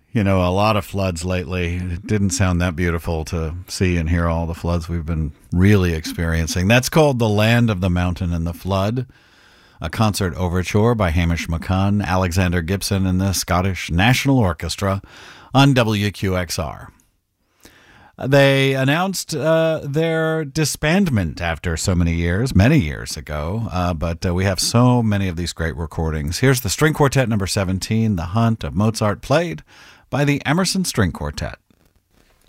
A lot of floods lately. It didn't sound that beautiful to see and hear all the floods we've been really experiencing. That's called The Land of the Mountain and the Flood, a concert overture by Hamish McCunn, Alexander Gibson, and the Scottish National Orchestra on WQXR. They announced their disbandment after so many years ago, but we have so many of these great recordings. Here's the String Quartet number 17, The Hunt of Mozart, played by the Emerson String Quartet.